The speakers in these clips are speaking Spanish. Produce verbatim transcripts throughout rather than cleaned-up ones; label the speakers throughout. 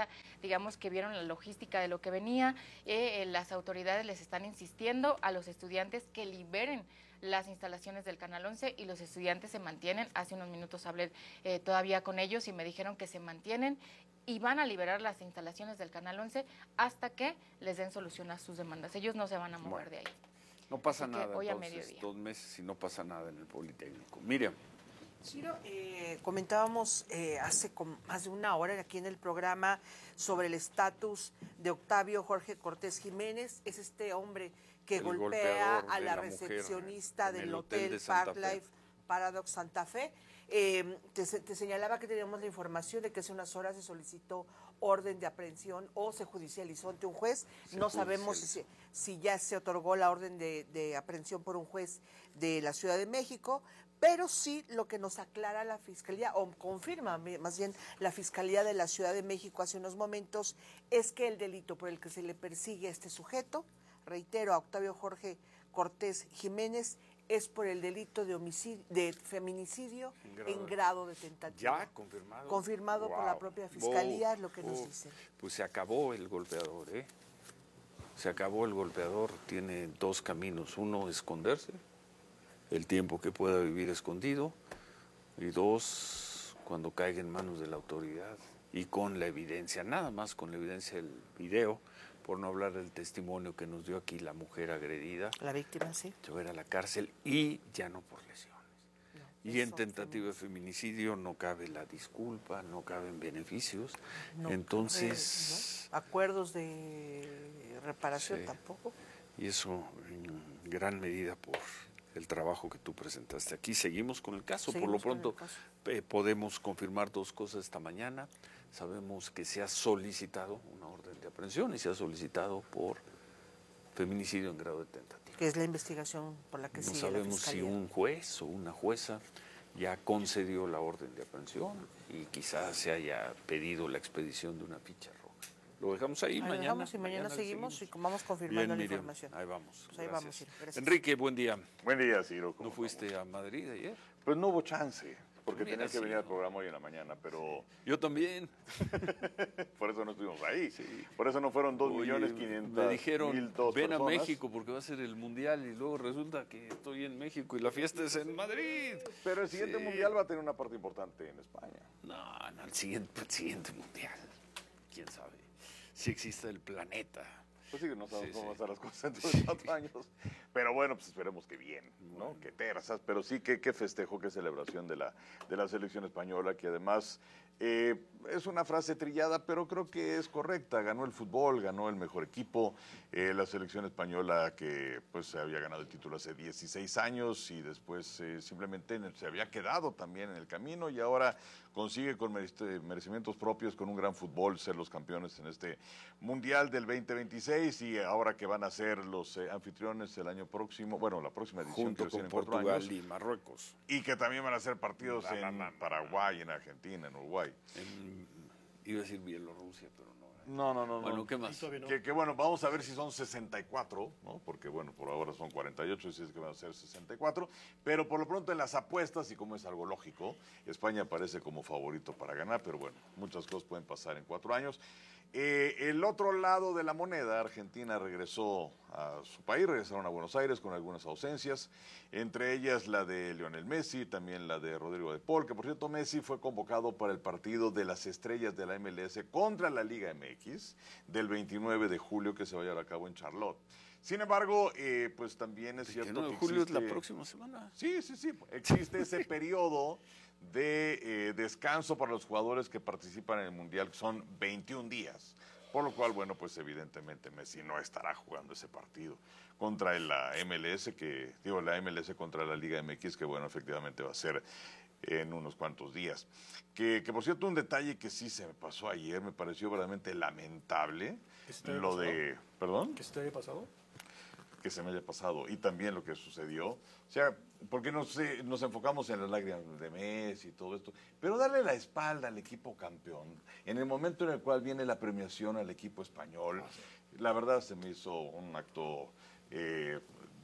Speaker 1: ya, digamos que vieron la logística de lo que venía. Eh, eh, las autoridades les están insistiendo a los estudiantes que liberen las instalaciones del Canal once y los estudiantes se mantienen. Hace unos minutos hablé eh, todavía con ellos y me dijeron que se mantienen y van a liberar las instalaciones del Canal once hasta que les den solución a sus demandas. Ellos no se van a mover
Speaker 2: bueno,
Speaker 1: de ahí.
Speaker 2: No pasa
Speaker 1: Así que
Speaker 2: nada,
Speaker 1: hoy a
Speaker 2: entonces,
Speaker 1: mediodía.
Speaker 2: dos meses y no pasa nada en el Politécnico. Miriam.
Speaker 3: Ciro, eh, comentábamos eh, hace como más de una hora aquí en el programa sobre el estatus de Octavio Jorge Cortés Jiménez. Es este hombre que
Speaker 2: El
Speaker 3: golpea
Speaker 2: golpeador
Speaker 3: a
Speaker 2: de
Speaker 3: la,
Speaker 2: la mujer
Speaker 3: recepcionista
Speaker 2: en
Speaker 3: del
Speaker 2: el hotel
Speaker 3: hotel
Speaker 2: de Santa
Speaker 3: Park
Speaker 2: Fe.
Speaker 3: Life Paradox Santa Fe. Eh, te, te señalaba que teníamos la información de que hace unas horas se solicitó orden de aprehensión o se judicializó ante un juez.
Speaker 2: Se
Speaker 3: no sabemos si, si ya se otorgó la orden de, de aprehensión por un juez de la Ciudad de México, pero sí lo que nos aclara la Fiscalía, o confirma más bien la Fiscalía de la Ciudad de México hace unos momentos, es que el delito por el que se le persigue a este sujeto, reitero, a Octavio Jorge Cortés Jiménez, es por el delito de homicidio, de feminicidio en grado, en grado de tentativa.
Speaker 2: ¿Ya confirmado?
Speaker 3: Confirmado
Speaker 2: wow.
Speaker 3: por la propia Fiscalía,
Speaker 2: oh,
Speaker 3: es lo que
Speaker 2: oh.
Speaker 3: nos dice.
Speaker 2: Pues se acabó el golpeador, ¿eh? Se acabó el golpeador, tiene dos caminos. Uno, esconderse, el tiempo que pueda vivir escondido. Y dos, cuando caiga en manos de la autoridad. Y con la evidencia, nada más con la evidencia del video, por no hablar del testimonio que nos dio aquí la mujer agredida.
Speaker 3: La víctima, sí.
Speaker 2: Se va a ir a la cárcel y ya no por lesiones. No, y en tentativa de feminicidio no cabe la disculpa, no caben beneficios. No, Entonces...
Speaker 3: ¿no? Acuerdos de reparación sí. tampoco.
Speaker 2: Y eso en gran medida por el trabajo que tú presentaste aquí. Seguimos con el caso. Seguimos por lo pronto eh, podemos confirmar dos cosas esta mañana. Sabemos que se ha solicitado una orden de aprehensión y se ha solicitado por feminicidio en grado de tentativa.
Speaker 3: Que es la investigación por la que
Speaker 2: no
Speaker 3: sigue
Speaker 2: sabemos
Speaker 3: la Fiscalía.
Speaker 2: Si un juez o una jueza ya concedió la orden de aprehensión y quizás se haya pedido la expedición de una ficha roja. Lo dejamos ahí, ahí mañana.
Speaker 3: Dejamos y mañana, mañana seguimos, seguimos y vamos confirmando Bien, la Miriam, información.
Speaker 2: Ahí vamos.
Speaker 3: Pues ahí vamos, sí,
Speaker 2: Enrique, buen día.
Speaker 4: Buen día, Ciro.
Speaker 2: ¿No fuiste vamos? a Madrid ayer?
Speaker 4: Pues no hubo chance, porque
Speaker 2: Mira,
Speaker 4: tenía que
Speaker 2: sí,
Speaker 4: venir al
Speaker 2: no.
Speaker 4: programa hoy en la mañana, pero...
Speaker 2: Sí. Yo también.
Speaker 4: Por eso no estuvimos ahí.
Speaker 2: Sí.
Speaker 4: Por eso no fueron dos millones quinientos
Speaker 2: Me dijeron,
Speaker 4: mil dos
Speaker 2: ven
Speaker 4: personas.
Speaker 2: a México porque va a ser el Mundial y luego resulta que estoy en México y la fiesta es en Madrid.
Speaker 4: Pero el siguiente
Speaker 2: sí.
Speaker 4: Mundial va a tener una parte importante en España.
Speaker 2: No, no, el siguiente, el siguiente Mundial. ¿Quién sabe? Si existe el planeta.
Speaker 4: Pues sí, no sabemos
Speaker 2: sí,
Speaker 4: cómo
Speaker 2: sí.
Speaker 4: van a estar las cosas dentro de cuatro años. Pero bueno, pues esperemos que bien, ¿no? Bueno. Que terzas, pero sí que, que festejo, que celebración de la, de la selección española, que además eh, es una frase trillada, pero creo que es correcta. Ganó el fútbol, ganó el mejor equipo. Eh, la selección española que pues se había ganado el título hace dieciséis años y después eh, simplemente se había quedado también en el camino y ahora consigue con merecimientos propios, con un gran fútbol, ser los campeones en este Mundial del veinte veintiséis y ahora que van a ser los eh, anfitriones el año próximo, bueno, la próxima edición
Speaker 2: junto con
Speaker 4: en
Speaker 2: Portugal
Speaker 4: años,
Speaker 2: y Marruecos.
Speaker 4: Y que también van a ser partidos
Speaker 2: na, na,
Speaker 4: en
Speaker 2: na, na,
Speaker 4: Paraguay, en Argentina, en Uruguay.
Speaker 2: En, iba a decir Bielorrusia, pero no.
Speaker 4: No, no, no.
Speaker 2: Bueno,
Speaker 4: no.
Speaker 2: ¿qué más?
Speaker 4: No. Que, que bueno, vamos a ver si son sesenta y cuatro, ¿no? Porque bueno, por ahora son cuarenta y ocho, si es que van a ser sesenta y cuatro. Pero por lo pronto en las apuestas, y como es algo lógico, España aparece como favorito para ganar, pero bueno, muchas cosas pueden pasar en cuatro años. Eh, el otro lado de la moneda, Argentina regresó a su país, regresaron a Buenos Aires con algunas ausencias, entre ellas la de Lionel Messi, también la de Rodrigo de Paul, que por cierto Messi fue convocado para el partido de las estrellas de la M L S contra la Liga M X del veintinueve de julio que se va a llevar a cabo en Charlotte. Sin embargo, eh, pues también es cierto
Speaker 2: no,
Speaker 4: que
Speaker 2: julio
Speaker 4: existe...
Speaker 2: es la próxima semana.
Speaker 4: Sí, sí, sí, existe ese periodo de eh, descanso para los jugadores que participan en el Mundial, que son veintiún días. Por lo cual, bueno, pues evidentemente Messi no estará jugando ese partido contra la M L S, que digo, la M L S contra la Liga M X, que bueno, efectivamente va a ser en unos cuantos días. Que, que por cierto, un detalle que sí se me pasó ayer, me pareció verdaderamente lamentable, lo de... ¿Perdón?
Speaker 5: ¿Que se te haya pasado?
Speaker 4: Que se me haya pasado, y también lo que sucedió. O sea, porque nos, eh, nos enfocamos en las lágrimas de Messi y todo esto, pero darle la espalda al equipo campeón, en el momento en el cual viene la premiación al equipo español, ah, sí. La verdad se me hizo un acto eh,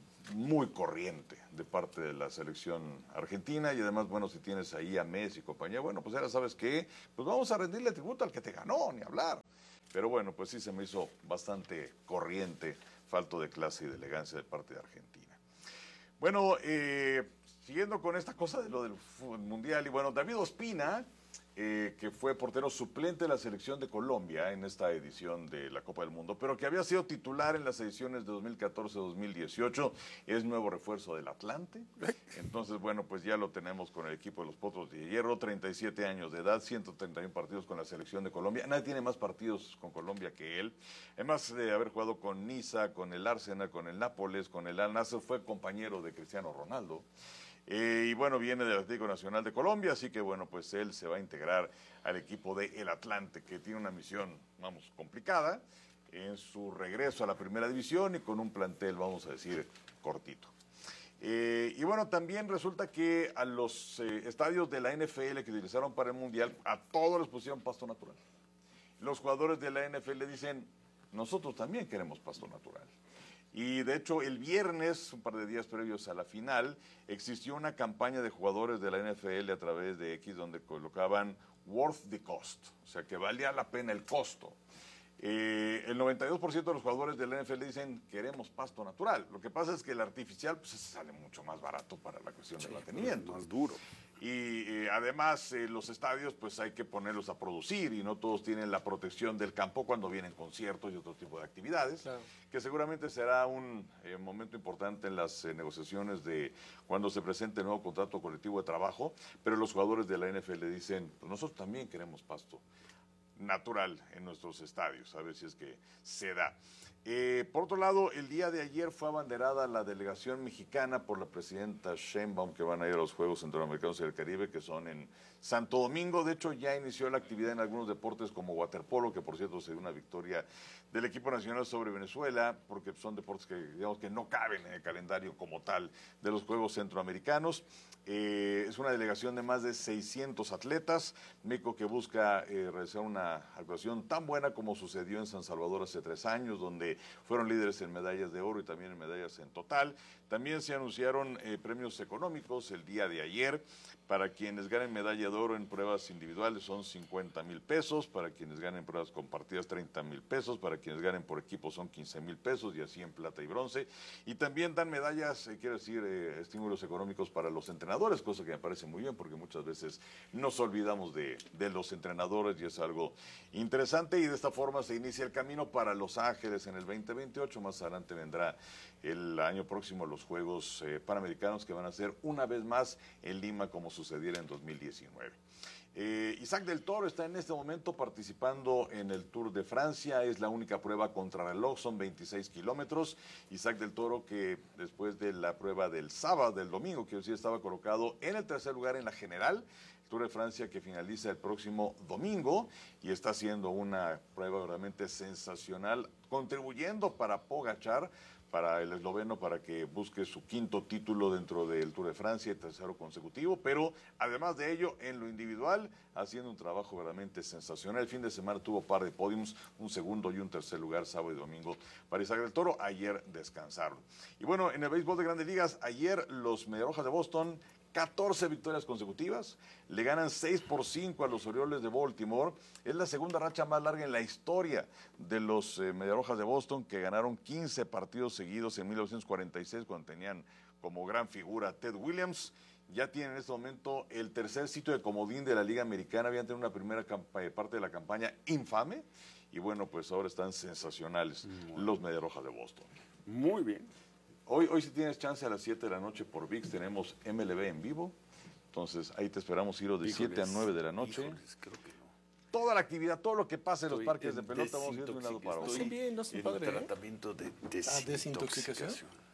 Speaker 4: muy corriente de parte de la selección argentina, y además, bueno, si tienes ahí a Messi y compañía, bueno, pues ahora sabes qué, pues vamos a rendirle tributo al que te ganó, ni hablar. Pero bueno, pues sí se me hizo bastante corriente, falto de clase y de elegancia de parte de Argentina. Bueno, eh, siguiendo con esta cosa de lo del fútbol mundial, y bueno, David Ospina, eh, que fue portero suplente de la selección de Colombia en esta edición de la Copa del Mundo, pero que había sido titular en las ediciones de dos mil catorce a dos mil dieciocho, es nuevo refuerzo del Atlante. Entonces, bueno, pues ya lo tenemos con el equipo de los Potros de Hierro, treinta y siete años de edad, ciento treinta y uno partidos con la selección de Colombia. Nadie tiene más partidos con Colombia que él. Además de haber jugado con Niza, con el Arsenal, con el Nápoles, con el Al Nassr, fue compañero de Cristiano Ronaldo. Eh, y bueno, viene del Atlético Nacional de Colombia, así que bueno, pues él se va a integrar al equipo de El Atlante, que tiene una misión, vamos, complicada, en su regreso a la primera división y con un plantel, vamos a decir, cortito. Eh, y bueno, también resulta que a los eh, estadios de la N F L que utilizaron para el Mundial, a todos les pusieron pasto natural. Los jugadores de la N F L dicen, nosotros también queremos pasto natural. Y de hecho el viernes, un par de días previos a la final, existió una campaña de jugadores de la N F L a través de X donde colocaban worth the cost, o sea que valía la pena el costo. Eh, el noventa y dos por ciento de los jugadores de la N F L dicen queremos pasto natural. Lo que pasa es que el artificial pues, sale mucho más barato para la cuestión sí, del mantenimiento.
Speaker 2: Más duro.
Speaker 4: Y eh, además eh, los estadios pues hay que ponerlos a producir y no todos tienen la protección del campo cuando vienen conciertos y otro tipo de actividades, claro. Que seguramente será un eh, momento importante en las eh, negociaciones de cuando se presente el nuevo contrato colectivo de trabajo, pero los jugadores de la N F L dicen, pues nosotros también queremos pasto natural en nuestros estadios, a ver si es que se da. Eh, por otro lado, el día de ayer fue abanderada la delegación mexicana por la presidenta Sheinbaum, que van a ir a los Juegos Centroamericanos y del Caribe, que son en Santo Domingo. De hecho, ya inició la actividad en algunos deportes como waterpolo, que por cierto se dio una victoria del equipo nacional sobre Venezuela, porque son deportes que digamos que no caben en el calendario como tal de los Juegos Centroamericanos. Eh, es una delegación de más de seiscientos atletas, México que busca eh, realizar una actuación tan buena como sucedió en San Salvador hace tres años, donde fueron líderes en medallas de oro y también en medallas en total. También se anunciaron eh, premios económicos el día de ayer. Para quienes ganen medalla de oro en pruebas individuales son cincuenta mil pesos, para quienes ganen pruebas compartidas treinta mil pesos, para quienes ganen por equipo son quince mil pesos y así en plata y bronce. Y también dan medallas, eh, quiero decir, eh, estímulos económicos para los entrenadores, cosa que me parece muy bien porque muchas veces nos olvidamos de, de los entrenadores y es algo interesante. Y de esta forma se inicia el camino para Los Ángeles en el veinte veintiocho. Más adelante vendrá el año próximo los Juegos eh, Panamericanos que van a ser una vez más en Lima como sucediera en dos mil diecinueve. Eh, Isaac del Toro está en este momento participando en el Tour de Francia, es la única prueba contrarreloj, son veintiséis kilómetros. Isaac del Toro que después de la prueba del sábado, del domingo, quiero decir, estaba colocado en el tercer lugar en la general, Tour de Francia que finaliza el próximo domingo y está haciendo una prueba realmente sensacional, contribuyendo para Pogačar, para el esloveno, para que busque su quinto título dentro del Tour de Francia, el tercero consecutivo, pero además de ello, en lo individual, haciendo un trabajo realmente sensacional. El fin de semana tuvo par de podiums, un segundo y un tercer lugar, sábado y domingo, para Isaac del Toro. Ayer descansaron. Y bueno, en el béisbol de Grandes Ligas, ayer los Mediarrojas de Boston, catorce victorias consecutivas, le ganan seis por cinco a los Orioles de Baltimore. Es la segunda racha más larga en la historia de los eh, Mediarrojas de Boston, que ganaron quince partidos seguidos en mil novecientos cuarenta y seis, cuando tenían como gran figura a Ted Williams. Ya tienen en este momento el tercer sitio de comodín de la Liga Americana. Habían tenido una primera parte de la campaña infame y bueno, pues ahora están sensacionales Muy los Mediarrojas de Boston.
Speaker 2: Muy bien.
Speaker 4: Hoy, hoy si tienes chance a las siete de la noche por V I X tenemos M L B en vivo, entonces ahí te esperamos, Ciro, de siete a nueve de la noche.
Speaker 2: Híjoles, creo que no.
Speaker 4: Toda la actividad, todo lo que pase en los parques
Speaker 2: en
Speaker 4: de pelota, vamos a ir de un lado para otro.
Speaker 5: Hacen bien, no hacen padre, ¿eh?
Speaker 2: Tratamiento de
Speaker 5: Ah, desintoxicación.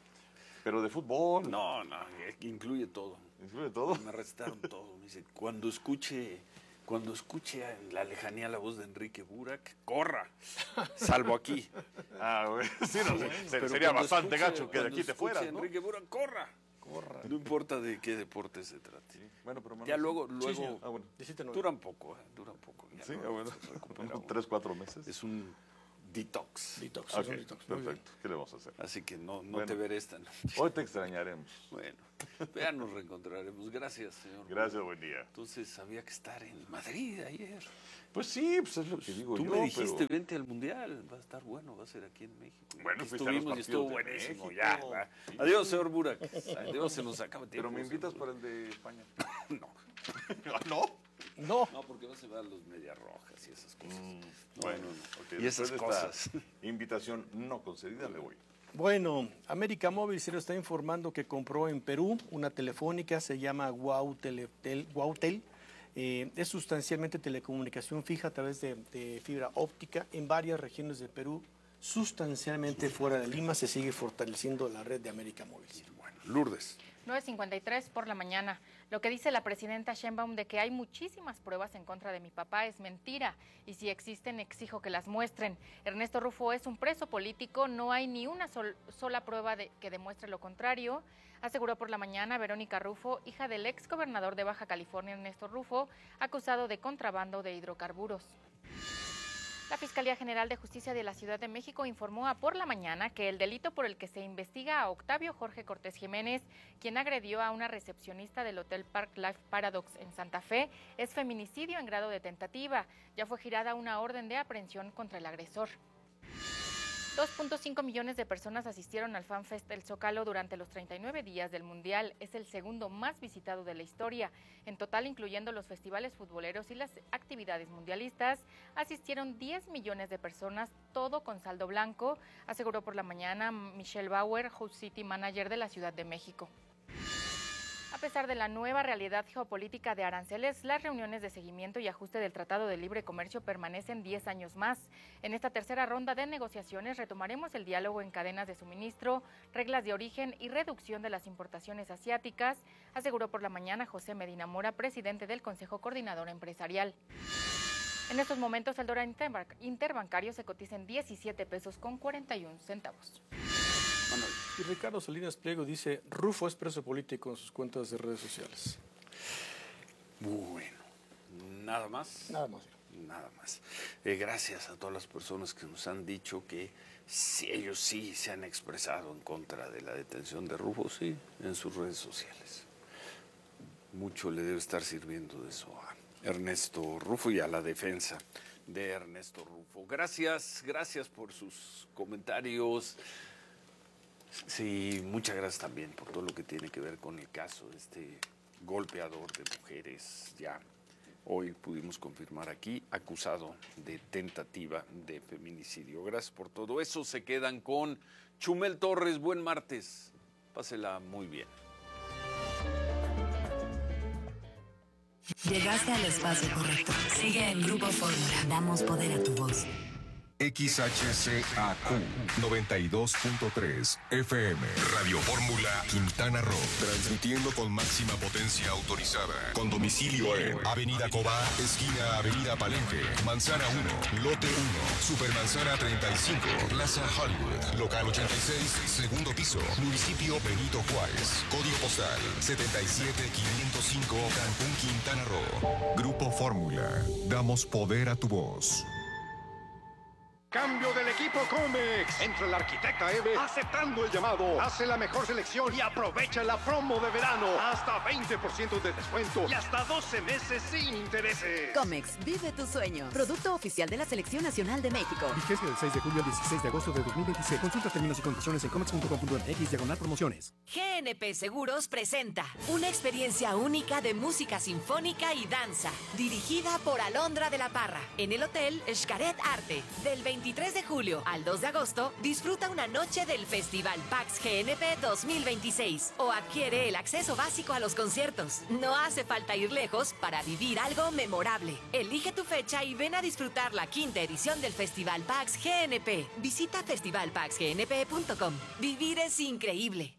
Speaker 4: Pero de fútbol.
Speaker 2: No, no, incluye todo.
Speaker 4: ¿Incluye todo?
Speaker 2: Me recetaron todo. Me dice, cuando escuche, cuando escuche en la lejanía la voz de Enrique Burak, corra, salvo aquí.
Speaker 4: Ah, güey. Sí, no,
Speaker 2: Bueno,
Speaker 4: se, sería bastante
Speaker 2: escuche,
Speaker 4: gacho que de aquí te fueras, ¿no?
Speaker 2: Enrique Burak, corra. Corra. No importa de qué deporte se trate. Sí.
Speaker 4: Bueno, pero
Speaker 2: ya luego, luego
Speaker 5: sí, sí.
Speaker 4: Ah, bueno.
Speaker 2: duran poco, ¿eh? Duran poco. Ya
Speaker 4: sí,
Speaker 2: luego
Speaker 4: ah, bueno.
Speaker 2: se recupera
Speaker 4: Unos
Speaker 2: uno.
Speaker 4: tres, cuatro meses.
Speaker 2: Es un detox.
Speaker 5: Detox,
Speaker 4: Ok,
Speaker 5: es un detox. Muy bien.
Speaker 4: perfecto. ¿Qué le vamos a hacer?
Speaker 2: Así que no, no
Speaker 4: Bueno.
Speaker 2: te veré esta noche.
Speaker 4: Hoy te extrañaremos.
Speaker 2: Bueno, ya nos reencontraremos. Gracias, señor.
Speaker 4: Gracias, buen día.
Speaker 2: Entonces había que estar en Madrid ayer.
Speaker 4: Pues sí, pues es lo que digo
Speaker 2: Tú
Speaker 4: yo.
Speaker 2: me dijiste,
Speaker 4: pero-
Speaker 2: vente al Mundial, va a estar bueno, va a ser aquí en México.
Speaker 4: Bueno,
Speaker 2: Aquí
Speaker 4: fuiste a los
Speaker 2: estuvimos y estuvo
Speaker 4: partidos de
Speaker 2: buenísimo,
Speaker 4: México.
Speaker 2: ya. va.
Speaker 4: Sí.
Speaker 2: Adiós, señor Burak. Adiós, se nos acaba el tiempo.
Speaker 4: Pero me invitas
Speaker 2: señor
Speaker 4: para el de España.
Speaker 2: Burak.
Speaker 4: ¿Ah, ¿No?
Speaker 5: No.
Speaker 2: No, porque vas a ver los medias rojas y esas cosas.
Speaker 4: Mm,
Speaker 2: No,
Speaker 4: bueno,
Speaker 2: no, no.
Speaker 4: ok,
Speaker 2: Y esas
Speaker 4: después de esta
Speaker 2: cosas.
Speaker 4: invitación no concedida, me voy.
Speaker 5: Bueno, América Móvil se lo está informando que compró en Perú una telefónica, se llama Guautel. Guautel. Eh, es sustancialmente telecomunicación fija a través de, de fibra óptica en varias regiones de Perú. Sustancialmente fuera de Lima se sigue fortaleciendo la red de América Móvil.
Speaker 2: Bueno, Lourdes.
Speaker 1: nueve cincuenta y tres por la mañana. Lo que dice la presidenta Sheinbaum de que hay muchísimas pruebas en contra de mi papá es mentira. Y si existen, exijo que las muestren. Ernesto Rufo es un preso político, no hay ni una sol- sola prueba de, que demuestre lo contrario. Aseguró por la mañana Verónica Rufo, hija del ex gobernador de Baja California, Ernesto Rufo, acusado de contrabando de hidrocarburos. La Fiscalía General de Justicia de la Ciudad de México informó a por la mañana que el delito por el que se investiga a Octavio Jorge Cortés Jiménez, quien agredió a una recepcionista del Hotel Park Life Paradox en Santa Fe, es feminicidio en grado de tentativa. Ya fue girada una orden de aprehensión contra el agresor. dos punto cinco millones de personas asistieron al FanFest del Zócalo durante los treinta y nueve días del Mundial. Es el segundo más visitado de la historia. En total, incluyendo los festivales futboleros y las actividades mundialistas, asistieron diez millones de personas, todo con saldo blanco, aseguró por la mañana Michelle Bauer, Host City Manager de la Ciudad de México. A pesar de la nueva realidad geopolítica de aranceles, las reuniones de seguimiento y ajuste del Tratado de Libre Comercio permanecen diez años más. En esta tercera ronda de negociaciones retomaremos el diálogo en cadenas de suministro, reglas de origen y reducción de las importaciones asiáticas, aseguró por la mañana José Medina Mora, presidente del Consejo Coordinador Empresarial. En estos momentos el dólar interbanc- interbancario se cotiza en diecisiete pesos con cuarenta y un centavos.
Speaker 2: Manuel.
Speaker 5: Y Ricardo Salinas Pliego dice, Rufo es preso político en sus cuentas de redes sociales.
Speaker 2: Bueno, nada más.
Speaker 5: Nada más.
Speaker 2: Nada más. Eh, gracias a todas las personas que nos han dicho que si ellos sí se han expresado en contra de la detención de Rufo, sí, en sus redes sociales. Mucho le debe estar sirviendo de eso a Ernesto Rufo y a la defensa de Ernesto Rufo. Gracias, gracias por sus comentarios. Sí, muchas gracias también por todo lo que tiene que ver con el caso de este golpeador de mujeres. Ya hoy pudimos confirmar aquí, acusado de tentativa de feminicidio. Gracias por todo eso. Se quedan con Chumel Torres. Buen martes. Pásela muy bien.
Speaker 6: Llegaste al espacio correcto. Sigue en Grupo Fórmula. Damos poder a tu voz.
Speaker 7: X H C A Q noventa y dos punto tres F M Radio Fórmula Quintana Roo, transmitiendo con máxima potencia autorizada, con domicilio en Avenida Cobá, esquina Avenida Palenque, Manzana uno, Lote uno, Supermanzana treinta y cinco, Plaza Hollywood, Local ochenta y seis, segundo piso, Municipio Benito Juárez, Código Postal setenta y siete quinientos cinco, Cancún, Quintana Roo. Grupo Fórmula, damos poder a tu voz.
Speaker 8: Cambio del equipo Comex. Entra la arquitecta Eve aceptando el llamado. Hace la mejor selección y aprovecha la promo de verano. Hasta veinte por ciento de descuento y hasta doce meses sin intereses.
Speaker 9: Comex, vive tus sueños. Producto oficial de la Selección Nacional de México.
Speaker 10: Vigencia del seis de julio al dieciséis de agosto de dos mil veintiséis. Consulta términos y condiciones en comex punto com punto m x diagonal promociones.
Speaker 6: G N P Seguros presenta una experiencia única de música sinfónica y danza, dirigida por Alondra de la Parra, en el Hotel Xcaret Arte, del veintitrés de julio al dos de agosto. Disfruta una noche del Festival Pax G N P dos mil veintiséis o adquiere el acceso básico a los conciertos. No hace falta ir lejos para vivir algo memorable. Elige tu fecha y ven a disfrutar la quinta edición del Festival Pax G N P. Visita festival pax g n p punto com. Vivir es increíble.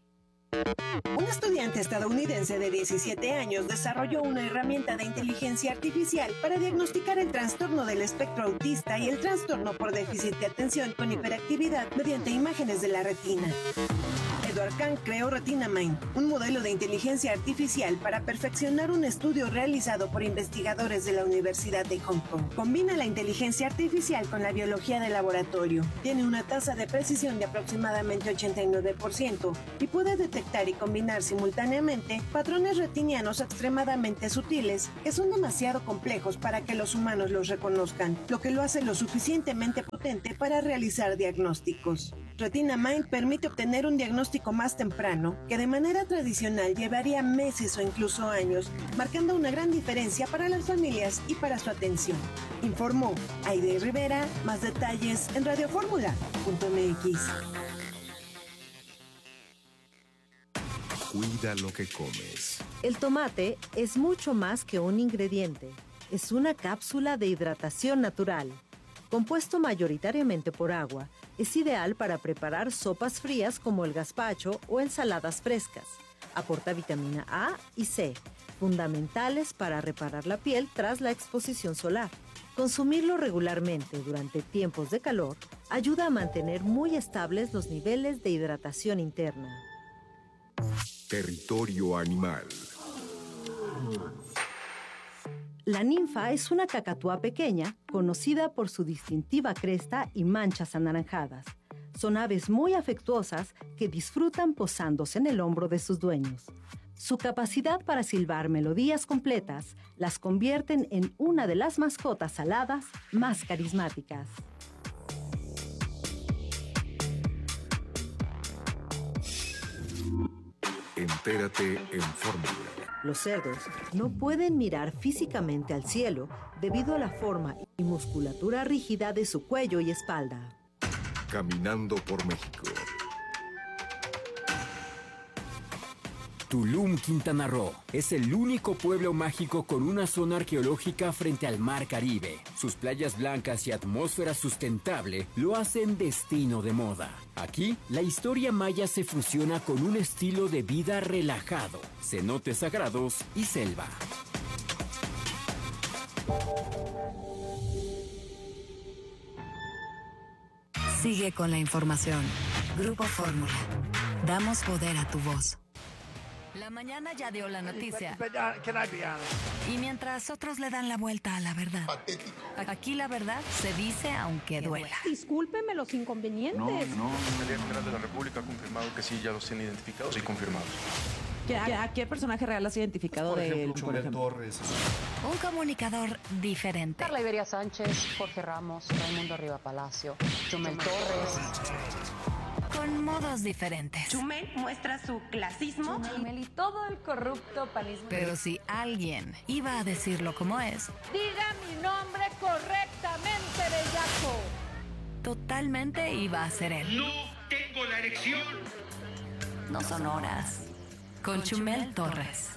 Speaker 11: Un estudiante estadounidense de diecisiete años desarrolló una herramienta de inteligencia artificial para diagnosticar el trastorno del espectro autista y el trastorno por déficit de atención con hiperactividad mediante imágenes de la retina. Edward Kang creó RetinaMind, un modelo de inteligencia artificial para perfeccionar un estudio realizado por investigadores de la Universidad de Hong Kong. Combina la inteligencia artificial con la biología de laboratorio. Tiene una tasa de precisión de aproximadamente ochenta y nueve por ciento y puede detectar y combinar simultáneamente patrones retinianos extremadamente sutiles que son demasiado complejos para que los humanos los reconozcan, lo que lo hace lo suficientemente potente para realizar diagnósticos. RetinaMind permite obtener un diagnóstico más temprano que de manera tradicional llevaría meses o incluso años, marcando una gran diferencia para las familias y para su atención. Informó Aide Rivera. Más detalles en radioformula punto m x.
Speaker 7: Cuida lo que comes.
Speaker 12: El tomate es mucho más que un ingrediente. Es una cápsula de hidratación natural. Compuesto mayoritariamente por agua, es ideal para preparar sopas frías como el gazpacho o ensaladas frescas. Aporta vitamina A y C, fundamentales para reparar la piel tras la exposición solar. Consumirlo regularmente durante tiempos de calor ayuda a mantener muy estables los niveles de hidratación interna.
Speaker 7: Territorio animal.
Speaker 12: La ninfa es una cacatúa pequeña, conocida por su distintiva cresta y manchas anaranjadas. Son aves muy afectuosas que disfrutan posándose en el hombro de sus dueños. Su capacidad para silbar melodías completas las convierten en una de las mascotas aladas más carismáticas.
Speaker 7: Entérate en Fórmula.
Speaker 12: Los cerdos no pueden mirar físicamente al cielo debido a la forma y musculatura rígida de su cuello y espalda.
Speaker 7: Caminando por México.
Speaker 13: Tulum, Quintana Roo, es el único pueblo mágico con una zona arqueológica frente al Mar Caribe. Sus playas blancas y atmósfera sustentable lo hacen destino de moda. Aquí, la historia maya se fusiona con un estilo de vida relajado, cenotes sagrados y selva.
Speaker 14: Sigue con la información. Grupo Fórmula. Damos poder a tu voz. La mañana ya dio la noticia. Y mientras otros le dan la vuelta a la verdad. Aquí la verdad se dice aunque duela.
Speaker 15: Discúlpeme los inconvenientes.
Speaker 16: No, no, la Fiscalía General de la República ha confirmado que sí, ya los tienen identificados y confirmados.
Speaker 17: ¿A, ¿A qué personaje real has identificado
Speaker 16: Por
Speaker 17: de
Speaker 16: ejemplo,
Speaker 17: él?
Speaker 16: Chumel Torres.
Speaker 14: Un comunicador diferente.
Speaker 18: Carla Iberia Sánchez, Jorge Ramos, Raimundo Riva Palacio, Chumel Torres.
Speaker 14: Con modos diferentes.
Speaker 19: Chumel muestra su clasismo.
Speaker 18: Chumel y todo el corrupto panismo.
Speaker 14: Pero si alguien iba a decirlo como es,
Speaker 15: Diga mi nombre correctamente, bellaco.
Speaker 14: totalmente iba a ser él.
Speaker 20: No tengo la erección.
Speaker 14: No son horas. Con Chumel Torres.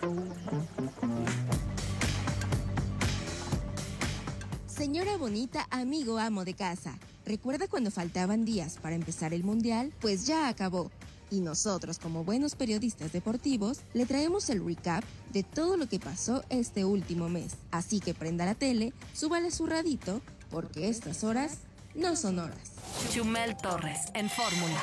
Speaker 21: Señora bonita, amigo amo de casa. ¿Recuerda cuando faltaban días para empezar el Mundial? Pues ya acabó. Y nosotros, como buenos periodistas deportivos, le traemos el recap de todo lo que pasó este último mes. Así que prenda la tele, súbale su radito, porque estas horas no son horas.
Speaker 14: Chumel Torres, en Fórmula.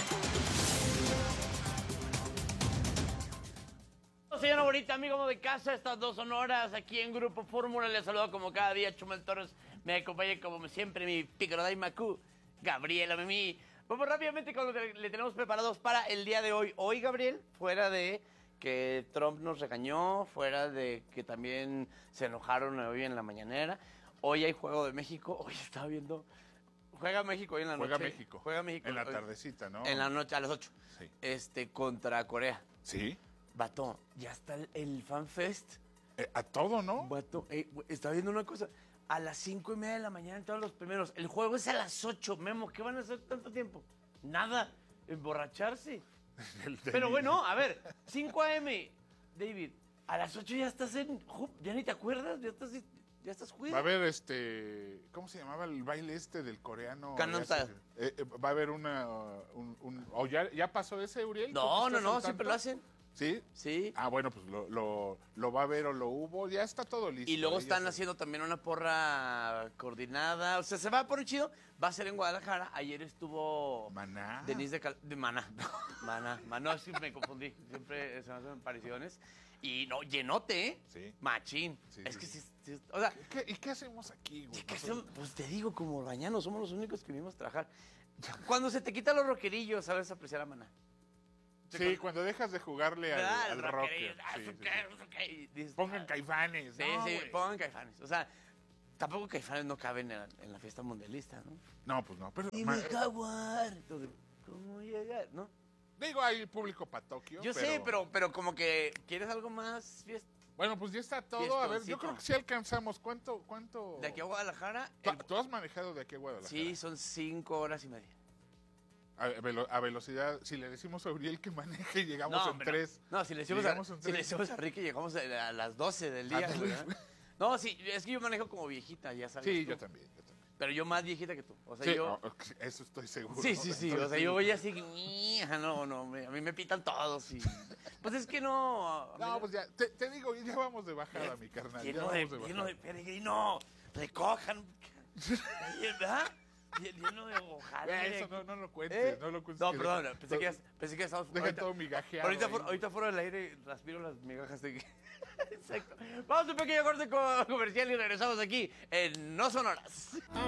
Speaker 22: Señora bonita, amigo de casa, estas dos son horas aquí en Grupo Fórmula. Les saludo como cada día, Chumel Torres. Me acompaña como siempre mi Picorodai Macú, Gabriela Mimi. Vamos rápidamente con lo que le tenemos preparados para el día de hoy. Hoy, Gabriel, fuera de que Trump nos regañó, fuera de que también se enojaron hoy en la mañanera, hoy hay Juego de México. Hoy estaba viendo... Juega México hoy en la
Speaker 23: Juega
Speaker 22: noche.
Speaker 23: México.
Speaker 22: Juega México.
Speaker 23: En la
Speaker 22: hoy,
Speaker 23: tardecita, ¿no?
Speaker 22: En la noche, a las ocho.
Speaker 23: Sí.
Speaker 22: Este, contra Corea.
Speaker 23: ¿Sí?
Speaker 22: Vato, ya está el, el Fan Fest.
Speaker 23: Eh, a todo, ¿no?
Speaker 22: Vato, eh, estaba viendo una cosa. A las cinco y media de la mañana entraron los primeros. El juego es a las ocho, Memo. ¿Qué van a hacer tanto tiempo? Nada. Emborracharse. Pero bueno, a ver. cinco a eme, David. A las ocho ya estás en... ¿Ya ni te acuerdas? Ya estás... Ya estás juido.
Speaker 23: Va a haber este... ¿Cómo se llamaba el baile este del coreano?
Speaker 22: Gangnam
Speaker 23: Ya se-
Speaker 22: Style.
Speaker 23: eh, eh, va a haber una... Un, un- ¿O ya, ya pasó ese, Uriel?
Speaker 22: No,
Speaker 23: ¿Tú
Speaker 22: no,
Speaker 23: estás
Speaker 22: no,
Speaker 23: al
Speaker 22: siempre
Speaker 23: tanto?
Speaker 22: lo hacen.
Speaker 23: ¿Sí?
Speaker 22: Sí.
Speaker 23: Ah, bueno, pues lo, lo, lo va a ver o lo hubo, ya está todo listo.
Speaker 22: Y luego
Speaker 23: ¿eh?
Speaker 22: están
Speaker 23: Ya
Speaker 22: haciendo también una porra coordinada. O sea, se va a poner chido. Va a ser en Guadalajara. Ayer estuvo...
Speaker 23: Maná.
Speaker 22: Denise de... Cal... de Maná. Maná. Maná, sí me confundí. Siempre se me hacen apariciones. Y no, llenote, ¿eh?
Speaker 23: Sí.
Speaker 22: Machín.
Speaker 23: Sí,
Speaker 22: es
Speaker 23: sí,
Speaker 22: que
Speaker 23: sí.
Speaker 22: sí, sí, o sea...
Speaker 23: ¿Y qué, y qué hacemos aquí, güey?
Speaker 22: ¿qué hacemos? Pues te digo, como bañanos, somos los únicos que vinimos a trabajar. Cuando se te quitan los rockerillos, sabes apreciar a Maná.
Speaker 23: Sí, cuando dejas de jugarle al,
Speaker 22: ¿verdad?
Speaker 23: al
Speaker 22: El
Speaker 23: rocker.
Speaker 22: rockerillo, ah,
Speaker 23: Sí,
Speaker 22: eso
Speaker 23: sí,
Speaker 22: qué,
Speaker 23: sí.
Speaker 22: eso qué, y dices,
Speaker 23: Pongan
Speaker 22: ah,
Speaker 23: Caifanes.
Speaker 22: Sí,
Speaker 23: no,
Speaker 22: sí,
Speaker 23: güey.
Speaker 22: pongan Caifanes. O sea, tampoco Caifanes no caben en, en la fiesta mundialista, ¿no?
Speaker 23: No, pues no. Pero,
Speaker 22: Dime,
Speaker 23: ma-
Speaker 22: Jaguar. Entonces, ¿cómo llegar? ¿No?
Speaker 23: digo, hay público para Tokio.
Speaker 22: Yo sé, pero, pero como que quieres algo más fiesta.
Speaker 23: Bueno, pues ya está todo. A ver, yo
Speaker 22: Fiestoncito.
Speaker 23: creo que sí alcanzamos. ¿Cuánto? cuánto...
Speaker 22: De aquí a Guadalajara.
Speaker 23: ¿Tú,
Speaker 22: el-
Speaker 23: tú has manejado de aquí a Guadalajara?
Speaker 22: Sí, son cinco horas y media.
Speaker 23: A, velo- a velocidad, si le decimos a Uriel que maneje, llegamos en
Speaker 22: hombre, no.
Speaker 23: tres.
Speaker 22: No, si le decimos, a,
Speaker 23: Llegamos en
Speaker 22: si le
Speaker 23: tres.
Speaker 22: decimos a Ricky, llegamos a, a las doce del día.
Speaker 23: Ándale.
Speaker 22: güey, ¿eh? No, sí, es que yo manejo como viejita, ya sabes.
Speaker 23: Sí,
Speaker 22: tú.
Speaker 23: yo también, yo también.
Speaker 22: Pero yo más viejita que tú. O sea,
Speaker 23: Sí,
Speaker 22: yo.
Speaker 23: oh, eso estoy seguro.
Speaker 22: Sí, sí, sí.
Speaker 23: Estoy
Speaker 22: O sea, yo
Speaker 23: seguro.
Speaker 22: voy así. "Mija, No, no, me- a mí me pitan todos. Y... Pues es que no. a mí
Speaker 23: No, pues ya, te, te digo, ya vamos de bajada, mi carnal. Ya
Speaker 22: Lleno de,
Speaker 23: vamos de
Speaker 22: lleno de
Speaker 23: bajada.
Speaker 22: peregrino. Recojan. ¿Verdad? Lleno de hojares.
Speaker 23: Eso no, no lo cuentes,
Speaker 22: ¿Eh?
Speaker 23: no lo cuentes.
Speaker 22: No,
Speaker 23: que
Speaker 22: perdón,
Speaker 23: deja-
Speaker 22: pensé que, ya, pensé que ya estábamos...
Speaker 23: Deja
Speaker 22: ahorita-
Speaker 23: todo migajeado
Speaker 22: Ahorita,
Speaker 23: ahí.
Speaker 22: fuera, ahorita fuera del aire respiro las migajas de... Exacto. Vamos a un pequeño corte co- comercial y regresamos aquí en No Son Horas.